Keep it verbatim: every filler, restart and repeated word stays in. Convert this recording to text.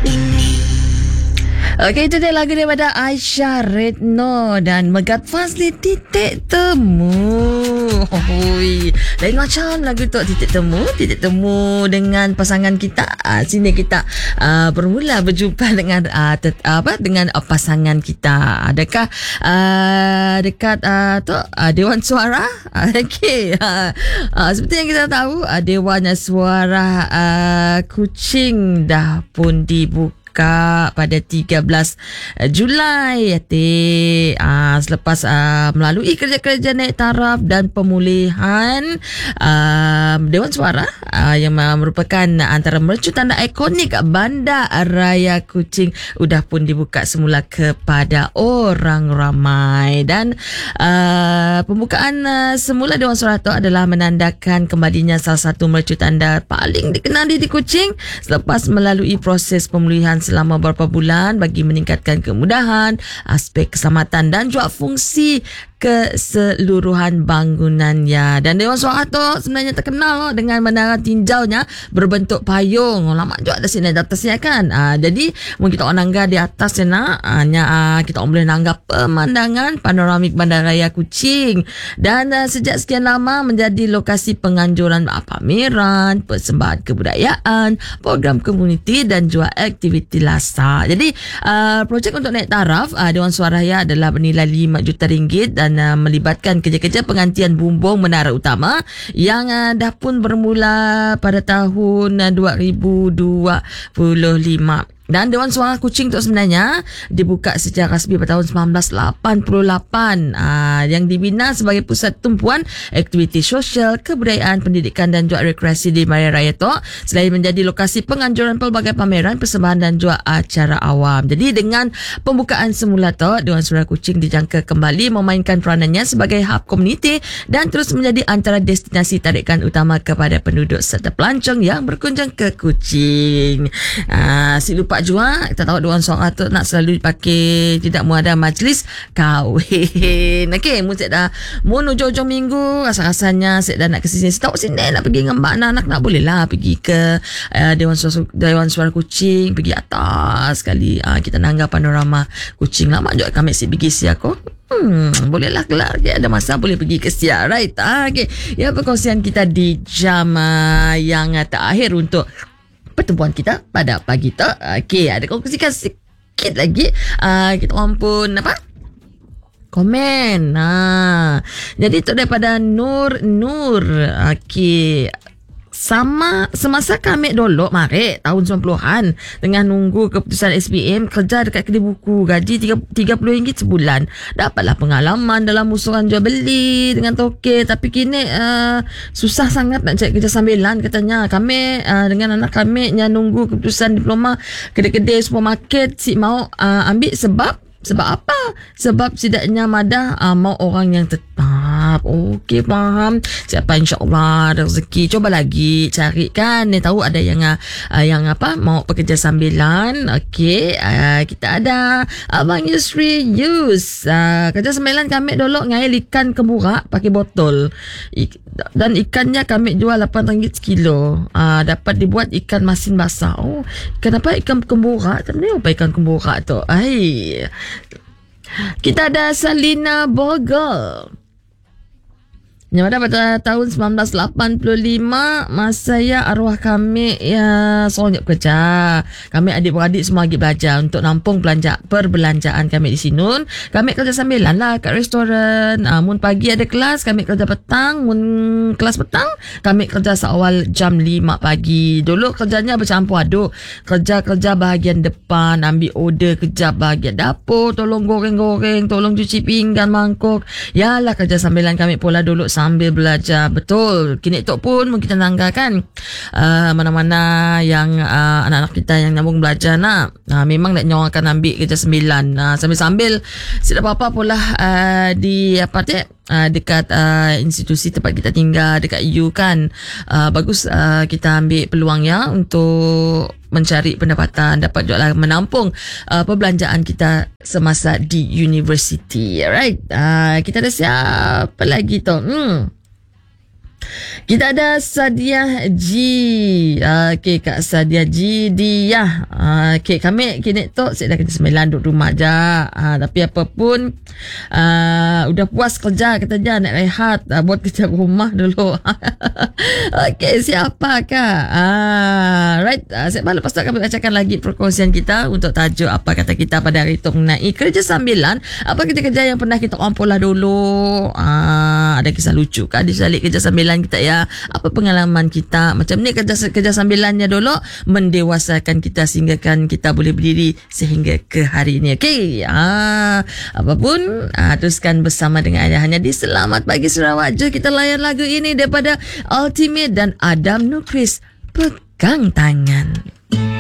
Okey, itu dia lagu daripada Aisyah Retno dan Megat Fazli, Titik Temu. Hui, lain macam lagu tu, Titik Temu. Titik temu dengan pasangan kita. Uh, sini kita uh, bermula berjumpa dengan uh, tet, uh, apa dengan uh, pasangan kita. Adakah uh, dekat uh, tu uh, Dewan Suara? Okey. Uh, uh, seperti yang kita tahu, uh, Dewan Suara uh, Kuching dah pun dibuka pada tiga belas Julai yaitu uh, selepas uh, melalui kerja-kerja naik taraf dan pemulihan uh, Dewan Suara uh, yang merupakan antara mercu tanda ikonik Bandar Raya Kuching sudah pun dibuka semula kepada orang ramai. Dan uh, pembukaan uh, semula Dewan Suara itu adalah menandakan kembalinya salah satu mercu tanda paling dikenali di Kuching selepas melalui proses pemulihan selama beberapa bulan bagi meningkatkan kemudahan, aspek keselamatan dan juga fungsi keseluruhan bangunannya. Dan Dewan Suara tu sebenarnya terkenal dengan menara tinjaunya berbentuk payung. Lama juga ada sini di atasnya kan. Aa, jadi mungkin kita orang nangga di atas sana, hanya aa, kita orang boleh nangga pemandangan panoramik Bandaraya Kuching. Dan aa, sejak sekian lama menjadi lokasi penganjuran pameran, persembahan kebudayaan, program komuniti dan juga aktiviti lasak. Jadi aa, projek untuk naik taraf aa, Dewan Suaraya adalah bernilai lima juta ringgit dan dan uh, melibatkan kerja-kerja penggantian bumbung menara utama yang uh, dah pun bermula pada tahun uh, dua ribu dua puluh lima. Dan Dewan Suara Kuching tu sebenarnya dibuka secara rasmi pada tahun sembilan belas lapan puluh lapan aa, yang dibina sebagai pusat tumpuan aktiviti sosial, kebudayaan, pendidikan dan juga rekreasi di Maya Raya tu, selain menjadi lokasi penganjuran pelbagai pameran, persembahan dan juga acara awam. Jadi dengan pembukaan semula tu, Dewan Suara Kuching dijangka kembali memainkan peranannya sebagai hub komuniti dan terus menjadi antara destinasi tarikan utama kepada penduduk serta pelancong yang berkunjung ke Kuching. Aa, si lupa juga, kita tahu Dewan Suara tu nak selalu dipakai tidak mu ada majlis kahwin. Okey, mu saya dah mu hujung-hujung minggu rasa-rasanya saya dah nak ke sini. Saya tahu sini nak pergi dengan mak anak nak boleh lah pergi ke uh, Dewan Suara Dewan Suara Kuching, pergi atas sekali. Uh, kita nangga panorama Kuching. Lama juga kami si pergi si aku. Hmm, bolehlah kelar. Okay, ada masa boleh pergi ke Siak, right? Ah, okay. Ya, perkongsian kita di jam uh, yang uh, terakhir untuk pertemuan kita pada pagi tu. Okey, ada kongsikan sikit lagi. Uh, kita orang pun apa? Komen. Ha. Jadi itu daripada Nur Nur. Okey. Sama semasa kami dulu mari tahun sembilan puluhan dengan nunggu keputusan S B M, kerja dekat kedai buku, gaji tiga puluh ringgit sebulan. Dapatlah pengalaman dalam usuran jual beli dengan toke, tapi kini uh, susah sangat nak cari kerja sambilan katanya. Kami uh, dengan anak kami yang nunggu keputusan diploma kedai-kedai supermarket si mau uh, ambil sebab Sebab apa? Sebab setidaknya madah uh, mau orang yang tetap. Okey, faham. Siapa insya-Allah rezeki. Coba lagi cari kan. Ni tahu ada yang uh, yang apa mau pekerja sambilan. Okey, uh, kita ada Abang Yusri Yus. Uh, kerja sambilan kami dulu ngail ikan kembura pakai botol. Ik- dan ikannya kami jual lapan ringgit sekilo. Uh, dapat dibuat ikan masin basah. Oh, kenapa ikan kembura? Tapi apa ikan kembura tu? Ai. Kita ada Salina Bogel. Yang pada pada tahun sembilan belas lapan puluh lima, masa ya arwah kami ya seronok kerja. Kami adik-beradik semua pergi belajar untuk nampung belanja perbelanjaan kami di Sinun. Kami kerja sambilan lah kat restoran. Uh, mun pagi ada kelas, kami kerja petang. Mun kelas petang, kami kerja seawal jam lima pagi. Dulu kerjanya bercampur aduk. Kerja-kerja bahagian depan, ambil order kejap bahagian dapur, tolong goreng-goreng, tolong cuci pinggan, mangkuk. Yalah kerja sambilan kami pula dulu sambil belajar. Betul. Kini tu pun kita nanggakan uh, mana-mana yang uh, anak-anak kita yang nyambung belajar nak. Uh, memang nak nyawa akan ambil kerja sembilan. Uh, sambil-sambil tidak apa-apa pula uh, di apa tu? Uh, dekat uh, institusi tempat kita tinggal dekat U kan. Uh, bagus uh, kita ambil peluang ya untuk mencari pendapatan, dapat juga menampung uh, perbelanjaan kita semasa di universiti. Alright. Uh, kita ada siapa lagi tu? Hmm. Kita ada Sadia G. Okey, Kak Sadia G dia. Okey, kami kini tu saya dah kerja sembilan duduk rumah je. Uh, tapi apa pun uh, udah puas kerja kata je nak rehat, uh, buat kerja rumah dulu. Okey, siapa Kak? Uh, right, uh, saya lepas tu kami bacakan lagi perkongsian kita untuk tajuk apa kata kita pada hari itu mengenai kerja sambilan. Apa kerja-kerja yang pernah kita ompol lah dulu. Uh, ada kisah lucu kan di balik kerja sambilan kita ya. Apa pengalaman kita macam ni kerja kerja sambilannya dulu mendewasakan kita sehingga kan kita boleh berdiri sehingga ke hari ini. Okey. Ah, apapun ah, teruskan bersama dengan ayahannya di Selamat Pagi Sarawak. Jom kita layan lagu ini daripada Ultimate dan Adam Nukris, Pegang Tangan.